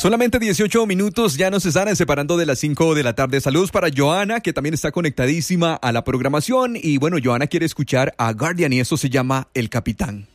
Solamente 18 minutos ya nos están separando de las 5 de la tarde. Saludos para Joana, que también está conectadísima a la programación. Y bueno, Joana quiere escuchar a Guardian y eso se llama El Capitán.